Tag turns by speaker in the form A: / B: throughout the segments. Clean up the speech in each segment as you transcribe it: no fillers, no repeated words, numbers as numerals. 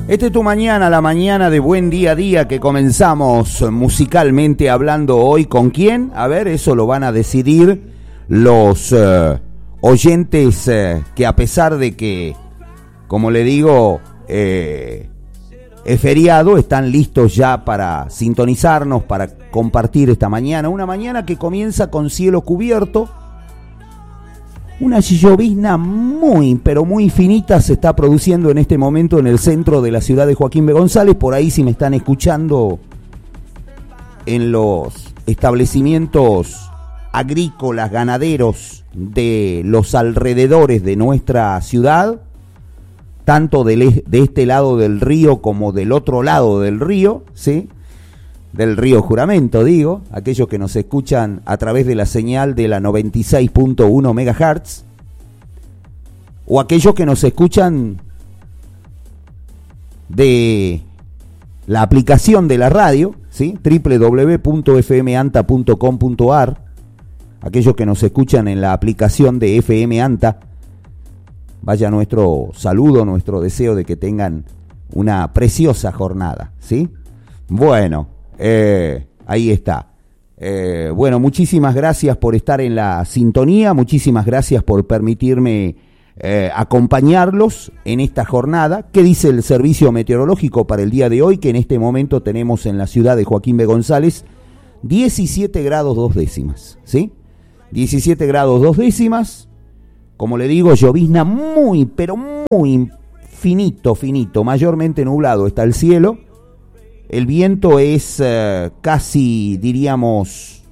A: Esta es tu mañana, la mañana de Buen Día a Día, que comenzamos musicalmente hablando hoy. ¿Con quién? A ver, eso lo van a decidir los oyentes que, a pesar de que, como le digo, es feriado, están listos ya para sintonizarnos, para compartir esta mañana. Una mañana que comienza con cielo cubierto. Una llovizna muy, pero muy finita se está produciendo en este momento en el centro de la ciudad de Joaquín B. González. Por ahí, si me están escuchando en los establecimientos agrícolas, ganaderos de los alrededores de nuestra ciudad, tanto de este lado del río como del otro lado del río, ¿sí? Del río Juramento, digo, aquellos que nos escuchan a través de la señal de la 96.1 MHz, o aquellos que nos escuchan de la aplicación de la radio, ¿sí? www.fmanta.com.ar, aquellos que nos escuchan en la aplicación de FM Anta. Vaya nuestro saludo, nuestro deseo de que tengan una preciosa jornada, ¿sí? Bueno, ahí está. Bueno, muchísimas gracias por estar en la sintonía, muchísimas gracias por permitirme acompañarlos en esta jornada. ¿Qué dice el servicio meteorológico para el día de hoy? Que en este momento tenemos en la ciudad de Joaquín B. González 17 grados 2 décimas, ¿sí? 17 grados 2 décimas. Como le digo, llovizna muy, pero muy finito, mayormente nublado está el cielo. El viento es casi, diríamos,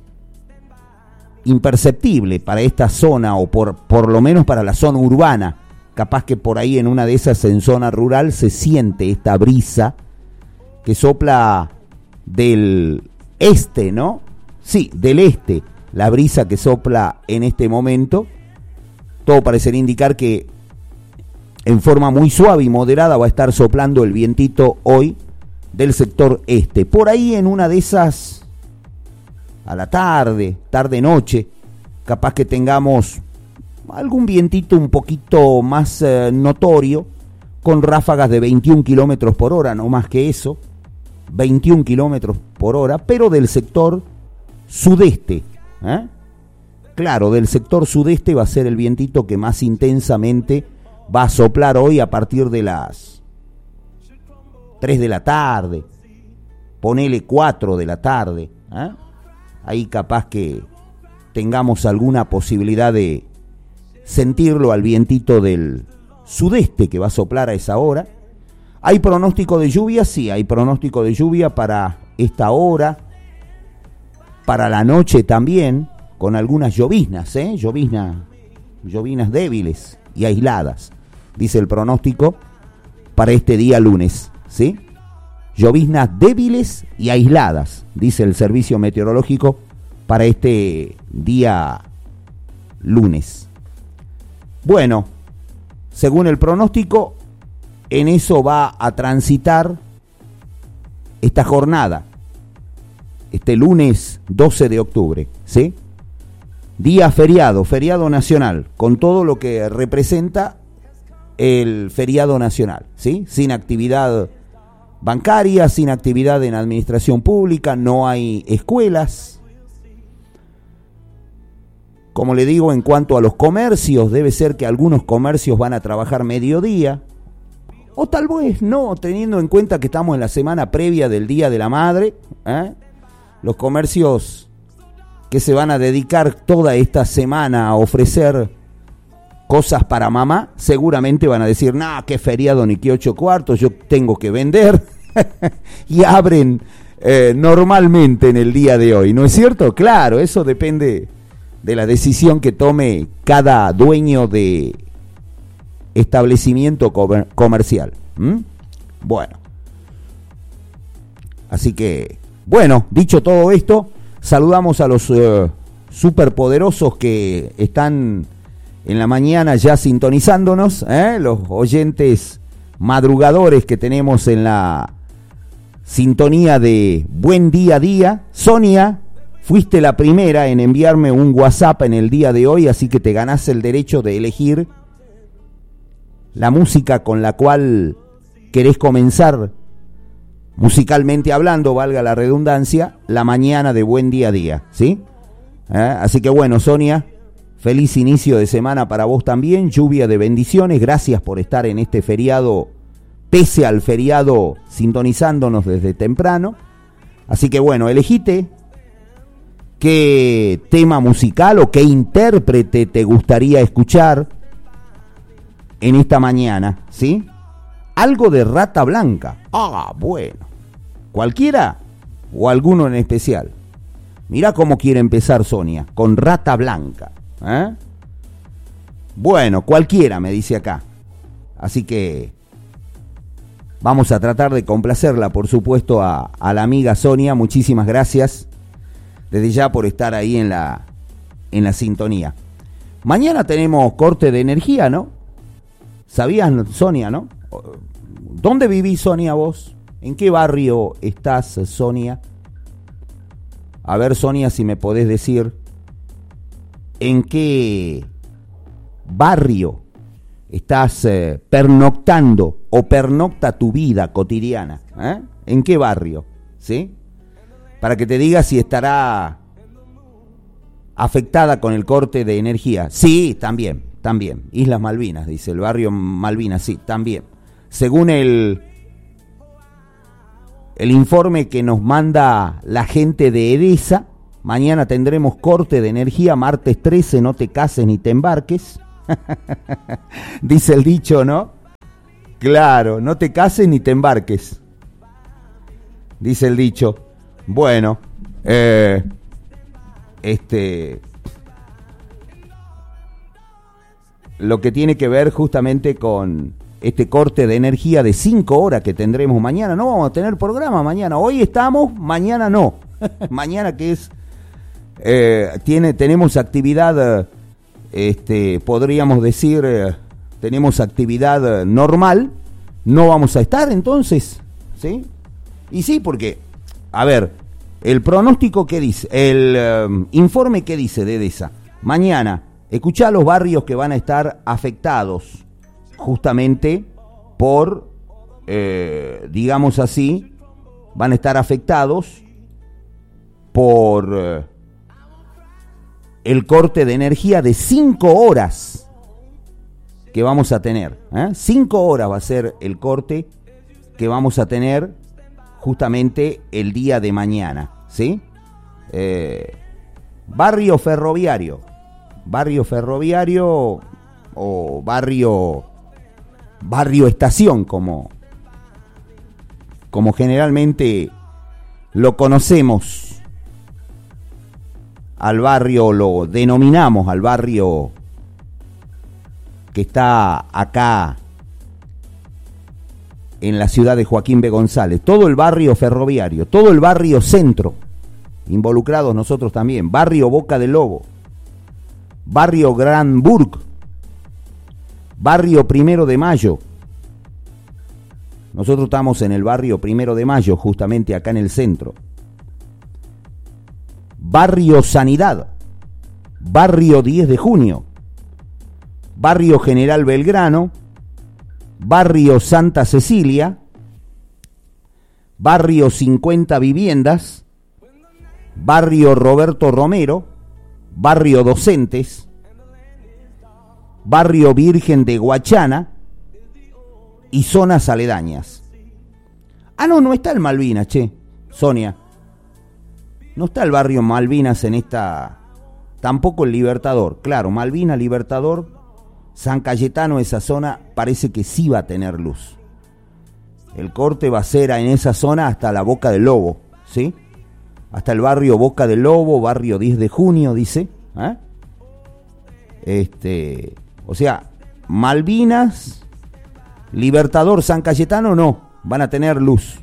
A: imperceptible para esta zona, o por lo menos para la zona urbana. Capaz que por ahí en una de esas, en zona rural, se siente esta brisa que sopla del este, ¿no? Sí, del este, la brisa que sopla en este momento. Todo parecería indicar que en forma muy suave y moderada va a estar soplando el vientito hoy del sector este. Por ahí en una de esas, a la tarde-noche, capaz que tengamos algún vientito un poquito más notorio, con ráfagas de 21 kilómetros por hora, no más que eso, 21 kilómetros por hora, pero del sector sudeste, Claro, del sector sudeste va a ser el vientito que más intensamente va a soplar hoy a partir de las 3 de la tarde, ponele 4 de la tarde, Ahí capaz que tengamos alguna posibilidad de sentirlo al vientito del sudeste que va a soplar a esa hora. ¿Hay pronóstico de lluvia? Sí, hay pronóstico de lluvia para esta hora, para la noche también, con algunas lloviznas, lloviznas débiles y aisladas, dice el pronóstico para este día lunes, ¿sí? Lloviznas débiles y aisladas, dice el servicio meteorológico para este día lunes. Bueno, según el pronóstico, en eso va a transitar esta jornada, este lunes 12 de octubre, ¿sí? Día feriado nacional, con todo lo que representa el feriado nacional, ¿sí? Sin actividad bancaria, sin actividad en administración pública, no hay escuelas. Como le digo, en cuanto a los comercios, debe ser que algunos comercios van a trabajar mediodía, o tal vez no, teniendo en cuenta que estamos en la semana previa del Día de la Madre, los comercios que se van a dedicar toda esta semana a ofrecer cosas para mamá, seguramente van a decir, nah, qué feriado ni qué 8 cuartos, yo tengo que vender, y abren normalmente en el día de hoy, ¿no es cierto? Claro, eso depende de la decisión que tome cada dueño de establecimiento comercial. Bueno, así que, bueno, dicho todo esto, saludamos a los superpoderosos que están en la mañana ya sintonizándonos, los oyentes madrugadores que tenemos en la sintonía de Buen Día a Día. Sonia, fuiste la primera en enviarme un WhatsApp en el día de hoy, así que te ganás el derecho de elegir la música con la cual querés comenzar, musicalmente hablando, valga la redundancia, la mañana de buen día a día, ¿sí? Así que bueno, Sonia, feliz inicio de semana para vos también, lluvia de bendiciones, gracias por estar en este feriado, pese al feriado, sintonizándonos desde temprano. Así que bueno, elegite qué tema musical o qué intérprete te gustaría escuchar en esta mañana, ¿sí? Algo de Rata Blanca. Ah, bueno. ¿Cualquiera o alguno en especial? Mirá cómo quiere empezar Sonia, con Rata Blanca. Bueno, cualquiera, me dice acá. Así que vamos a tratar de complacerla, por supuesto, a la amiga Sonia. Muchísimas gracias desde ya por estar ahí en la sintonía. Mañana tenemos corte de energía, ¿no? ¿Sabías, Sonia, no? ¿Dónde vivís, Sonia, vos? ¿En qué barrio estás, Sonia? A ver, Sonia, si me podés decir en qué barrio estás pernoctando o pernocta tu vida cotidiana. ¿En qué barrio? ¿Sí? Para que te diga si estará afectada con el corte de energía. Sí, también. Islas Malvinas, dice el barrio Malvinas, sí, también. Según el informe que nos manda la gente de EDESA, mañana tendremos corte de energía, martes 13, no te cases ni te embarques. Dice el dicho, ¿no? Claro, no te cases ni te embarques. Dice el dicho. Bueno, lo que tiene que ver justamente con este corte de energía de 5 horas que tendremos mañana. No vamos a tener programa mañana. Hoy estamos, mañana no. Mañana que es tenemos actividad, podríamos decir, tenemos actividad normal. No vamos a estar entonces, ¿sí? Y sí, porque, a ver, el pronóstico que dice, el informe que dice de EDESA, mañana, escuchá los barrios que van a estar afectados justamente por, digamos así, van a estar afectados por el corte de energía de 5 horas que vamos a tener. 5 horas va a ser el corte que vamos a tener justamente el día de mañana, ¿sí? Barrio ferroviario o barrio estación, como generalmente lo conocemos al barrio, lo denominamos al barrio que está acá en la ciudad de Joaquín B. González, todo el barrio ferroviario, todo el barrio centro, involucrados nosotros también, barrio Boca del Lobo, barrio Granburg, barrio Primero de Mayo. Nosotros estamos en el barrio Primero de Mayo, justamente acá en el centro. Barrio Sanidad, barrio 10 de Junio, barrio General Belgrano, barrio Santa Cecilia, barrio 50 Viviendas, barrio Roberto Romero, barrio Docentes, barrio Virgen de Guachana y zonas aledañas. No está el Malvinas, Sonia. No está el barrio Malvinas en esta, tampoco el Libertador. Claro, Malvinas, Libertador, San Cayetano, esa zona parece que sí va a tener luz. El corte va a ser en esa zona hasta la Boca del Lobo, ¿sí? Hasta el barrio Boca del Lobo, barrio 10 de Junio, dice. O sea, Malvinas, Libertador, San Cayetano no, van a tener luz.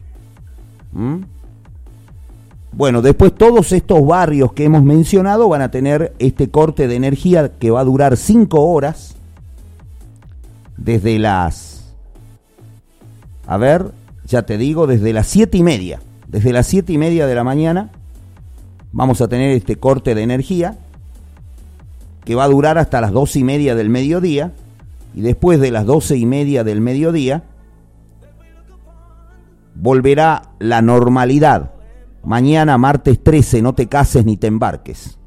A: Bueno, después todos estos barrios que hemos mencionado van a tener este corte de energía que va a durar 5 horas. Desde las, ya te digo, desde las 7:30. Desde las 7:30 de la mañana vamos a tener este corte de energía que va a durar hasta las 12:30 del mediodía. Y después de las 12:30 del mediodía volverá la normalidad. Mañana, martes 13, no te cases ni te embarques.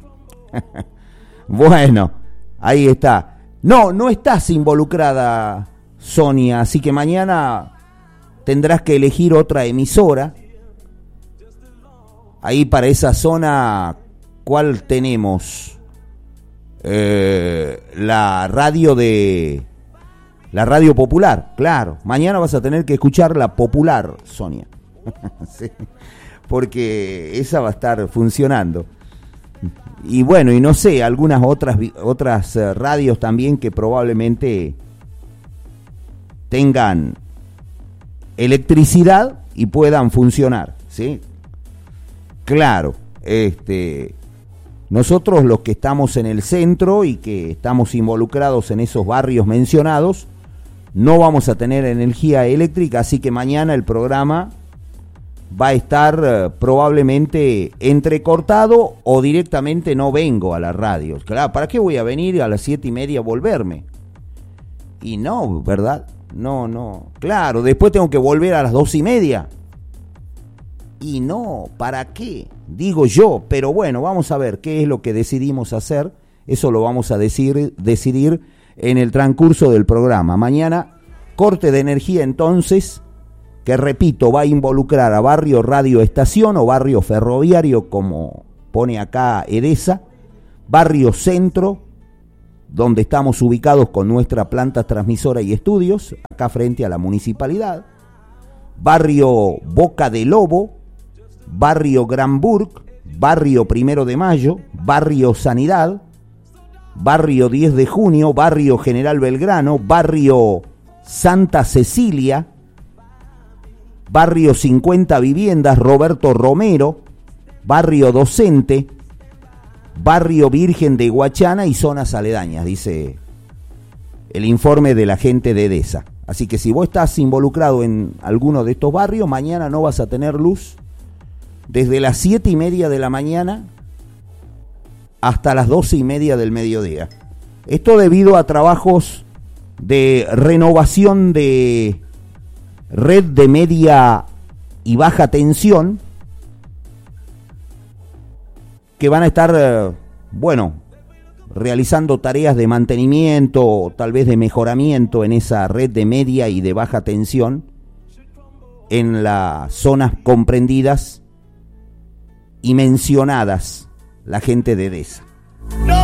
A: Bueno, ahí está. No estás involucrada, Sonia, así que mañana tendrás que elegir otra emisora. Ahí para esa zona, ¿cuál tenemos? La radio popular, claro. Mañana vas a tener que escuchar la popular, Sonia. Sí, porque esa va a estar funcionando. Y bueno, y no sé, algunas otras radios también que probablemente tengan electricidad y puedan funcionar, ¿sí? Claro, nosotros los que estamos en el centro y que estamos involucrados en esos barrios mencionados, no vamos a tener energía eléctrica, así que mañana el programa va a estar probablemente entrecortado o directamente no vengo a la radio. Claro, ¿para qué voy a venir a las 7:30 a volverme? Y no, ¿verdad? No. Claro, después tengo que volver a las 2:30. Y no, ¿para qué? Digo yo, pero bueno, vamos a ver qué es lo que decidimos hacer. Eso lo vamos a decidir en el transcurso del programa. Mañana, corte de energía entonces, que repito, va a involucrar a barrio radio estación o barrio ferroviario, como pone acá Edesa, barrio centro, donde estamos ubicados con nuestra planta transmisora y estudios, acá frente a la municipalidad, barrio Boca de Lobo, barrio Granburg, barrio 1 de Mayo, barrio Sanidad, barrio 10 de Junio, barrio General Belgrano, barrio Santa Cecilia, barrio 50 Viviendas, Roberto Romero, barrio Docente, barrio Virgen de Guachana y zonas aledañas, dice el informe de la gente de Edesa. Así que si vos estás involucrado en alguno de estos barrios, mañana no vas a tener luz desde las 7:30 de la mañana hasta las 12:30 del mediodía. Esto debido a trabajos de renovación de red de media y baja tensión que van a estar, realizando tareas de mantenimiento o tal vez de mejoramiento en esa red de media y de baja tensión en las zonas comprendidas y mencionadas la gente de Edesa.